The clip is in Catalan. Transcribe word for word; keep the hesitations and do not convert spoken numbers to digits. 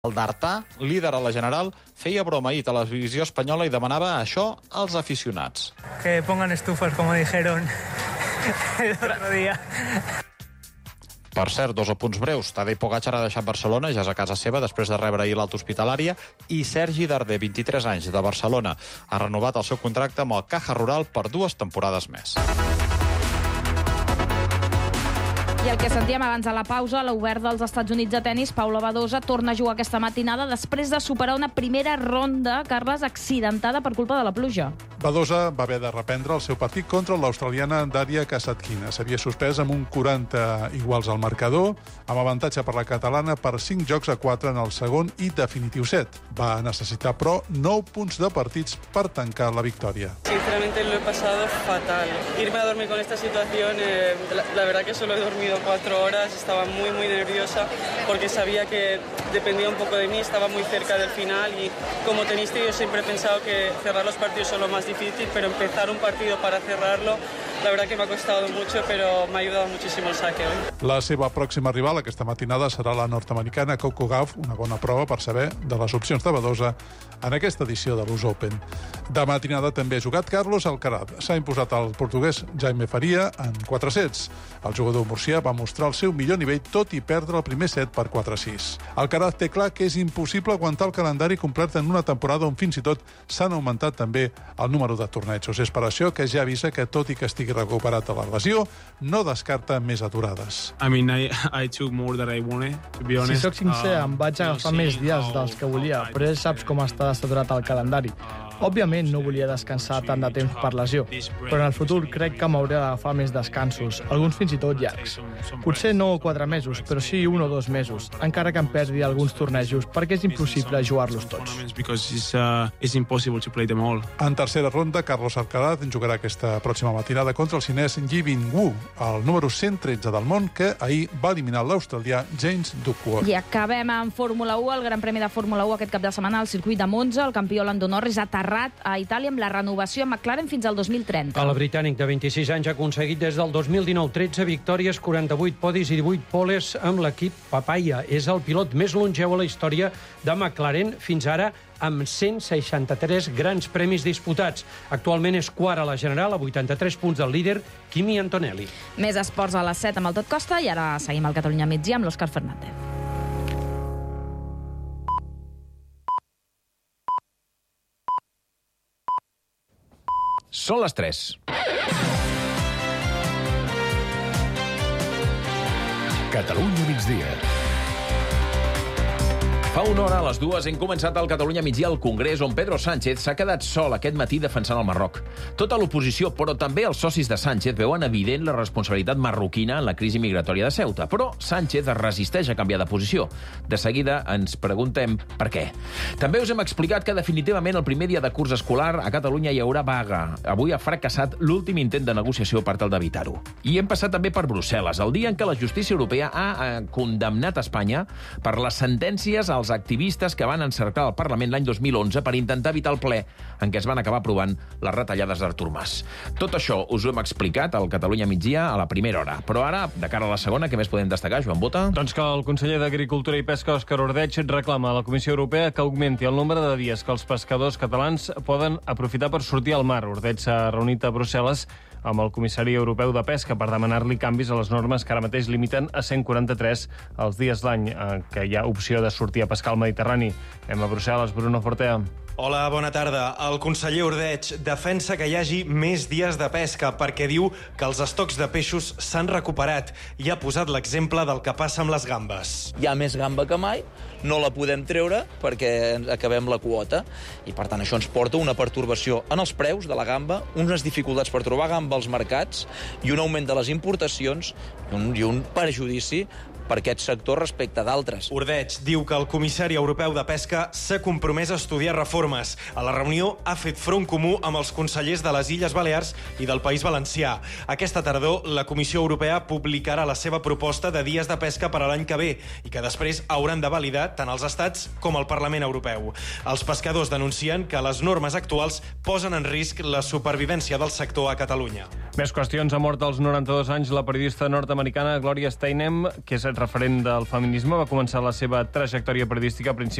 El d'Artà, líder a la general, feia broma ahir a la televisió espanyola i demanava això als aficionats. Que pongan estufas, como dijeron el otro día. Per cert, dos apunts breus. Tadej Pogačar ha deixat Barcelona, ja és a casa seva, després de rebre ahir l'alta hospitalària, i Sergi Darder, vint-i-tres anys, de Barcelona, ha renovat el seu contracte amb el Caja Rural per dues temporades més. I el que sentíem abans de la pausa, l'Obert dels Estats Units de tenis, Paula Badosa torna a jugar aquesta matinada després de superar una primera ronda, Carles, accidentada per culpa de la pluja. Badosa va haver de reprendre el seu partit contra l'australiana Daria Kasatkina. S'havia suspès amb un quaranta iguals al marcador, amb avantatge per la catalana per cinc jocs a quatre en el segon i definitiu set. Va necessitar, però, nou punts de partits per tancar la victòria. Sinceramente lo he pasado fatal. Irme a dormir con esta situación, eh, la, la verdad que solo he dormido cuatro horas, estaba muy muy nerviosa porque sabía que dependía un poco de mí, estaba muy cerca del final y como tenista yo siempre he pensado que cerrar los partidos son lo más difícil, pero empezar un partido para cerrarlo, la verdad que me ha costado mucho, pero me ha ayudado muchísimo el saque hoy. La seva pròxima rival aquesta matinada serà la nord-americana Coco Gauff, una bona prova per saber de les opcions de Badosa en aquesta edició de l'U S Open. De matinada també ha jugat Carlos Alcaraz. S'ha imposat el portuguès Jaime Faria en quatre sets. El jugador murcià va mostrar el seu millor nivell tot i perdre el primer set per quatre a sis. Alcaraz té clar que és impossible aguantar el calendari complet en una temporada on fins i tot s'han augmentat també el número de tornejos. És per això que ja avisa que, tot i que estigui recuperat de la lesió, no descarta més aturades. I mean, I, I took more than I wanted, to be honest. Si sóc sincer, em vaig agafar més dies dels que volia, però ja saps com està saturat el calendari. Òbviament no volia descansar tant de temps per lesió, però en el futur crec que m'hauré d'agafar més descansos, alguns fins i tot llargs. Potser no quatre mesos, però sí un o dos mesos, encara que em perdi alguns tornejos, perquè és impossible jugar-los tots. En tercera ronda, Carlos Alcaraz jugarà aquesta pròxima matinada contra el xinès Yibin Wu, el número cent tretze del món, que ahir va eliminar l'australià James Duckworth. I acabem amb Fórmula u, el Gran Premi de Fórmula u aquest cap de setmana al circuit de Monza. El campió Lando Norris ha aterrat a Itàlia amb la renovació amb McLaren fins al dos mil trenta. El britànic de vint-i-sis anys ha aconseguit des del dos mil dinou tretze victòries, quaranta-vuit podis i divuit poles amb l'equip Papaya. És el pilot més longeu a la història de McLaren fins ara, amb cent seixanta-tres grans premis disputats. Actualment és quart a la general, a vuitanta-tres punts del líder, Kimi Antonelli. Més esports a les set amb el Tot Costa i ara seguim al Catalunya migdia amb l'Òscar Fernández. Són les tres. Catalunya migdia. Fa una hora, a les dues, hem començat al Catalunya migdia al Congrés, on Pedro Sánchez s'ha quedat sol aquest matí defensant el Marroc. Tota l'oposició, però també els socis de Sánchez, veuen evident la responsabilitat marroquina en la crisi migratòria de Ceuta. Però Sánchez es resisteix a canviar de posició. De seguida ens preguntem per què. També us hem explicat que definitivament el primer dia de curs escolar a Catalunya hi haurà vaga. Avui ha fracassat l'últim intent de negociació per tal d'evitar-ho. I hem passat també per Brussel·les, el dia en què la justícia europea ha condemnat Espanya per les sentències a els activistes que van encerclar el Parlament l'any dos mil onze per intentar evitar el ple en què es van acabar aprovant les retallades d'Artur Mas. Tot això us ho hem explicat al Catalunya migdia a la primera hora. Però ara, de cara a la segona, què més podem destacar, Joan Bota? Doncs que el conseller d'Agricultura i Pesca, Òscar Ordeig, reclama a la Comissió Europea que augmenti el nombre de dies que els pescadors catalans poden aprofitar per sortir al mar. Ordeig s'ha reunit a Brussel·les amb el comissari europeu de pesca per demanar-li canvis a les normes que ara mateix limiten a cent quaranta-tres els dies l'any eh, que hi ha opció de sortir a pescar al Mediterrani. Anem a Brussel·les, Bruno Fortea. Hola, bona tarda. El conseller Ordeig defensa que hi hagi més dies de pesca perquè diu que els estocs de peixos s'han recuperat i ha posat l'exemple del que passa amb les gambes. Hi ha més gamba que mai, no la podem treure perquè acabem la quota i, per tant, això ens porta una pertorbació en els preus de la gamba, unes dificultats per trobar gamba als mercats i un augment de les importacions i un, i un perjudici per aquest sector respecte d'altres. Ordeig diu que el comissari europeu de pesca s'ha compromès a estudiar reformes. A la reunió ha fet front comú amb els consellers de les Illes Balears i del País Valencià. Aquesta tardor, la Comissió Europea publicarà la seva proposta de dies de pesca per a l'any que ve i que després hauran de validar tant els estats com el Parlament Europeu. Els pescadors denuncien que les normes actuals posen en risc la supervivència del sector a Catalunya. Més qüestions. Ha mort als noranta-dos anys la periodista nord-americana Gloria Steinem, que és referent del feminisme, va començar la seva trajectòria periodística a principis